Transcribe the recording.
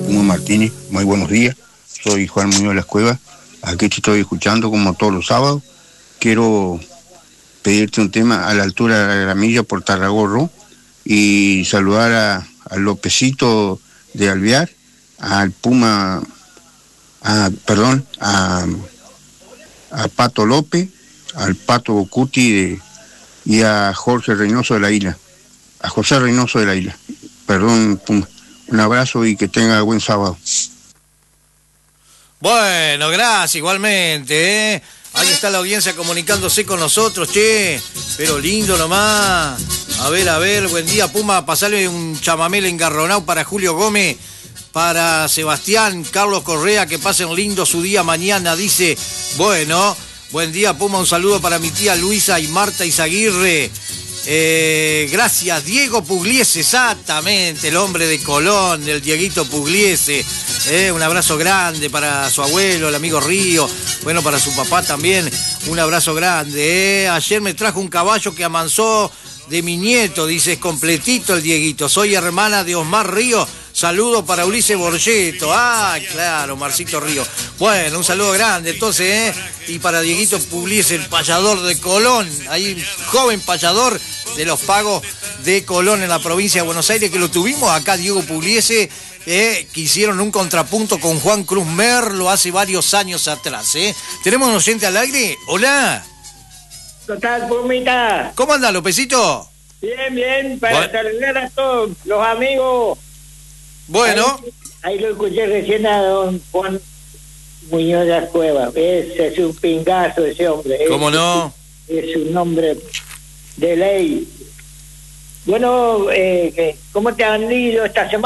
Puma Martínez, muy buenos días. Soy Juan Muñoz de las Cuevas. Aquí te estoy escuchando como todos los sábados. Quiero pedirte un tema a la altura de la Gramilla por Tarragorro y saludar a Lópezito de Alvear, al Puma, a Pato López, al Pato Bocuti y a Jorge Reynoso de la Isla, a José Reynoso de la Isla. Perdón, Puma. Un abrazo y que tenga buen sábado. Bueno, gracias, igualmente, ¿eh? Ahí está la audiencia comunicándose con nosotros, che. Pero lindo nomás. A ver, buen día, Puma. Pasale un chamamel engarronado para Julio Gómez, para Sebastián, Carlos Correa, que pasen lindo su día mañana, dice. Bueno, buen día, Puma. Un saludo para mi tía Luisa y Marta Izaguirre. Gracias, Diego Pugliese, exactamente, el hombre de Colón, el Dieguito Pugliese. Un abrazo grande para su abuelo, el amigo Río. Bueno, para su papá también, un abrazo grande. Ayer me trajo un caballo que amansó de mi nieto, dice, es completito el Dieguito. Soy hermana de Osmar Río. Saludo para Ulises Borgetto. Ah, claro, Marcito Río. Bueno, un saludo grande entonces, y para Dieguito Pugliese, el payador de Colón. Ahí un joven payador de los Pagos de Colón en la provincia de Buenos Aires, que lo tuvimos acá, Diego Pugliese, que hicieron un contrapunto con Juan Cruz Merlo hace varios años atrás. ¿Tenemos un oyente al aire? Hola. Total, Pumita. ¿Cómo anda, Lópezito? Bien, para saludar a todos los amigos. Bueno. Ahí lo escuché recién a don Juan Muñoz de las Cuevas. Ese es un pingazo ese hombre. ¿Cómo no? Es un hombre de ley. Bueno, ¿cómo te han ido esta semana?